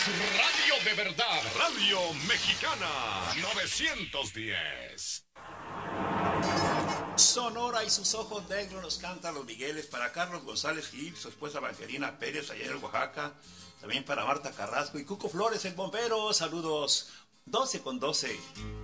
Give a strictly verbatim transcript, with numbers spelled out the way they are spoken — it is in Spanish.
Radio de verdad, Radio Mexicana, novecientos diez. Sonora y sus ojos negros nos cantan los Migueles para Carlos González Gil, su esposa Evangelina Pérez, allá en Oaxaca, también para Marta Carrasco y Cuco Flores, el bombero. Saludos, doce con doce.